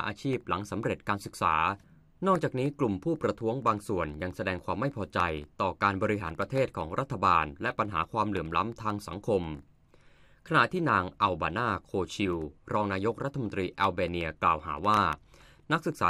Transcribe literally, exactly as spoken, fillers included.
อาชีพหลังสำเร็จการศึกษานอกจากนี้กลุ่มผู้ประท้วงบางส่วนยังแสดงความไม่พอใจต่อการบริหารประเทศของรัฐบาลและปัญหาความเหลื่อมล้ำทางสังคมขณะที่นางอัลบานาโคชิลรองนายกรัฐมนตรีแอลเบเนียกล่าวหาว่านักศึกษา